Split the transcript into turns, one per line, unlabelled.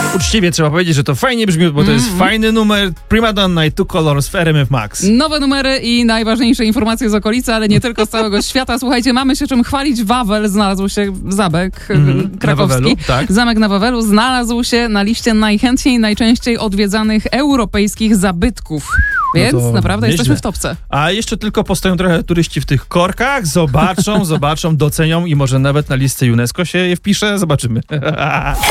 Uczciwie trzeba powiedzieć, że to fajnie brzmi, bo to jest fajny numer Primadonna i Two Colors w RMF Max.
Nowe numery i najważniejsze informacje z okolicy, ale nie tylko z całego świata. Słuchajcie, mamy się czym chwalić. Wawel znalazł się, zamek krakowski.
Na Wawelu, tak.
Zamek na Wawelu znalazł się na liście najchętniej, najczęściej odwiedzanych europejskich zabytków. Więc naprawdę
nieźle.
jesteśmy w topce.
A jeszcze tylko postoją trochę turyści w tych korkach, zobaczą, docenią i może nawet na listę UNESCO się je wpisze. Zobaczymy.